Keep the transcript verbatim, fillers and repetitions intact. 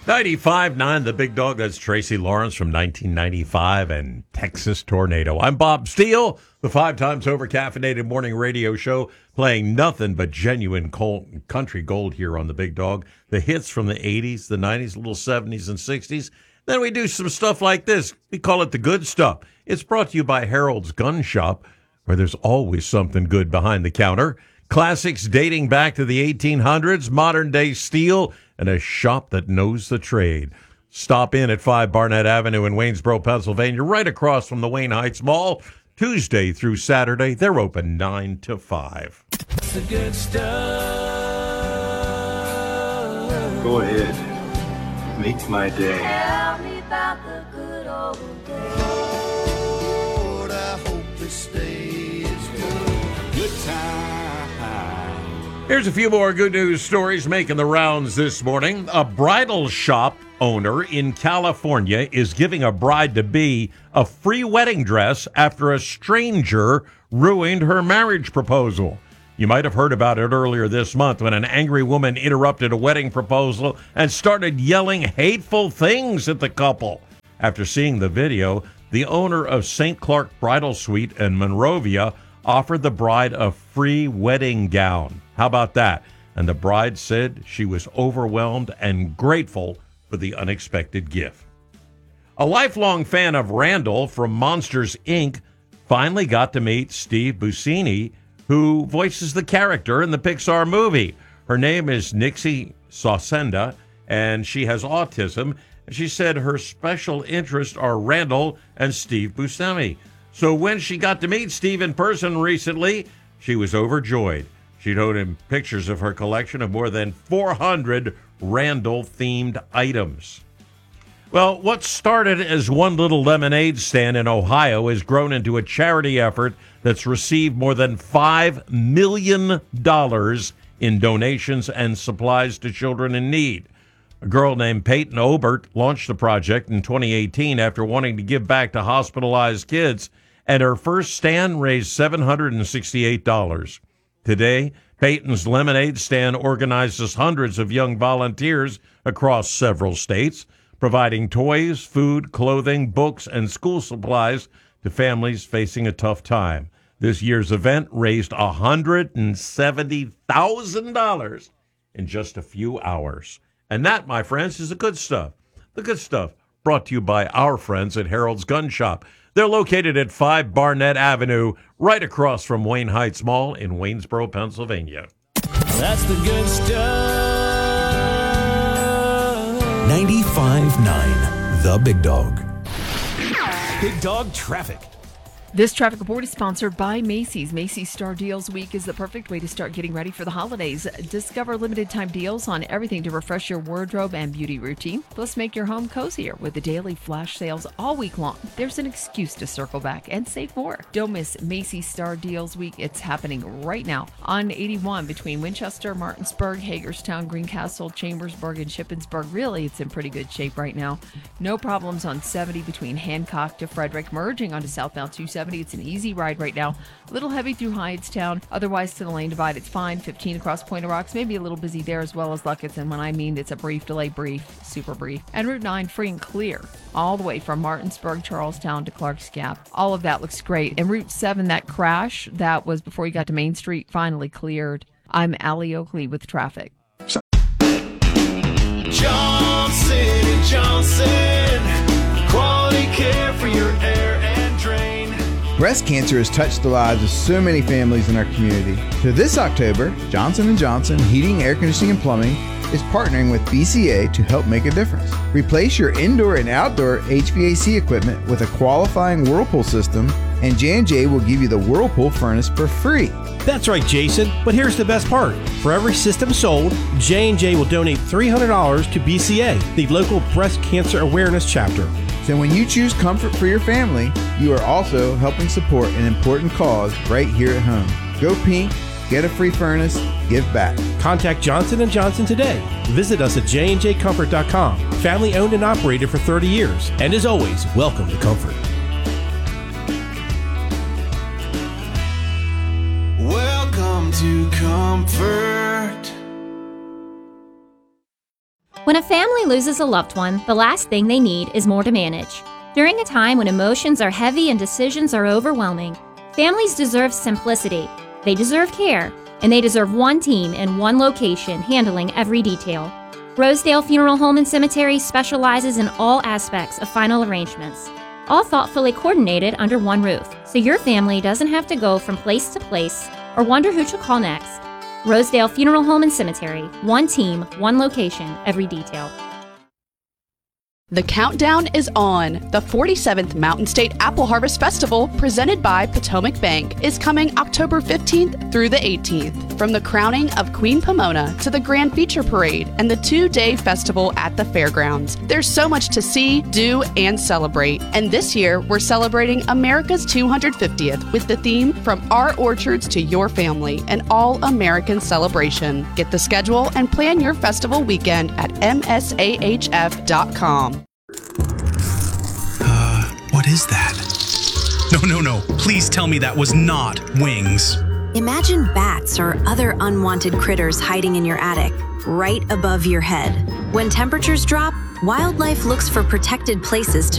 ninety-five point nine, The Big Dog. That's Tracy Lawrence from nineteen ninety-five and Texas Tornado. I'm Bob Steele, the five times over caffeinated morning radio show, playing nothing but genuine cold, country gold here on The Big Dog. The hits from the eighties, the nineties, little seventies and sixties. Then we do some stuff like this. We call it the good stuff. It's brought to you by Harold's Gun Shop, where there's always something good behind the counter. Classics dating back to the eighteen hundreds, modern-day steel, and a shop that knows the trade. Stop in at five Barnett Avenue in Waynesboro, Pennsylvania, right across from the Wayne Heights Mall. Tuesday through Saturday, they're open nine to five. It's the good stuff. Go ahead. Make my day. Tell me about the good old days. Lord, I hope this stays good. Good time. Here's a few more good news stories making the rounds this morning. A bridal shop owner in California is giving a bride-to-be a free wedding dress after a stranger ruined her marriage proposal. You might have heard about it earlier this month when an angry woman interrupted a wedding proposal and started yelling hateful things at the couple. After seeing the video, the owner of Saint Clark Bridal Suite in Monrovia offered the bride a free wedding gown. How about that? And the bride said she was overwhelmed and grateful for the unexpected gift. A lifelong fan of Randall from Monsters, Incorporated finally got to meet Steve Buscemi, who voices the character in the Pixar movie. Her name is Nixie Saucenda, and she has autism. She said her special interests are Randall and Steve Buscemi. So when she got to meet Steve in person recently, she was overjoyed. She showed him pictures of her collection of more than four hundred Randall-themed items. Well, what started as one little lemonade stand in Ohio has grown into a charity effort that's received more than five million dollars in donations and supplies to children in need. A girl named Peyton Obert launched the project in twenty eighteen after wanting to give back to hospitalized kids, and her first stand raised seven hundred sixty-eight dollars. Today, Peyton's Lemonade Stand organizes hundreds of young volunteers across several states, providing toys, food, clothing, books, and school supplies to families facing a tough time. This year's event raised one hundred seventy thousand dollars in just a few hours. And that, my friends, is the good stuff. The good stuff brought to you by our friends at Harold's Gun Shop. They're located at five Barnett Avenue, right across from Wayne Heights Mall in Waynesboro, Pennsylvania. That's the good stuff. ninety-five point nine, The Big Dog. Big Dog Traffic. This traffic report is sponsored by Macy's. Macy's Star Deals Week is the perfect way to start getting ready for the holidays. Discover limited time deals on everything to refresh your wardrobe and beauty routine. Plus, make your home cozier with the daily flash sales all week long. There's an excuse to circle back and save more. Don't miss Macy's Star Deals Week. It's happening right now on eighty-one between Winchester, Martinsburg, Hagerstown, Greencastle, Chambersburg, and Shippensburg. Really, it's in pretty good shape right now. No problems on seventy between Hancock to Frederick, merging onto southbound two seventy. It's an easy ride right now. A little heavy through Hydestown. Otherwise, to the lane divide, it's fine. fifteen across Point of Rocks. Maybe a little busy there as well as Luckett's. And when I mean it's a brief delay, brief, super brief. And Route nine free and clear all the way from Martinsburg, Charlestown to Clark's Gap. All of that looks great. And Route seven, that crash, that was before you got to Main Street, finally cleared. I'm Allie Oakley with traffic. Johnson and Johnson. Quality care for your air and drain. Breast cancer has touched the lives of so many families in our community. So this October, Johnson and Johnson Heating, Air Conditioning, and Plumbing is partnering with B C A to help make a difference. Replace your indoor and outdoor H V A C equipment with a qualifying Whirlpool system, and J and J will give you the Whirlpool furnace for free. That's right, Jason. But here's the best part. For every system sold, J and J will donate three hundred dollars to B C A, the local breast cancer awareness chapter. So when you choose comfort for your family, you are also helping support an important cause right here at home. Go pink, get a free furnace, give back. Contact Johnson and Johnson today. Visit us at j and j comfort dot com. Family owned and operated for thirty years. And as always, welcome to Comfort. Welcome to Comfort. When a family loses a loved one, the last thing they need is more to manage. During a time when emotions are heavy and decisions are overwhelming, families deserve simplicity, they deserve care, and they deserve one team in one location handling every detail. Rosedale Funeral Home and Cemetery specializes in all aspects of final arrangements, all thoughtfully coordinated under one roof, so your family doesn't have to go from place to place or wonder who to call next. Rosedale Funeral Home and Cemetery, one team, one location, every detail. The countdown is on. The forty-seventh Mountain State Apple Harvest Festival, presented by Potomac Bank, is coming October fifteenth through the eighteenth. From the crowning of Queen Pomona to the Grand Feature Parade and the two-day festival at the fairgrounds, there's so much to see, do, and celebrate. And this year, we're celebrating America's two hundred fiftieth with the theme From Our Orchards to Your Family, an all-American celebration. Get the schedule and plan your festival weekend at M S A H F dot com. Uh, what is that? No, no, no. Please tell me that was not wings. Imagine bats or other unwanted critters hiding in your attic, right above your head. When temperatures drop, wildlife looks for protected places to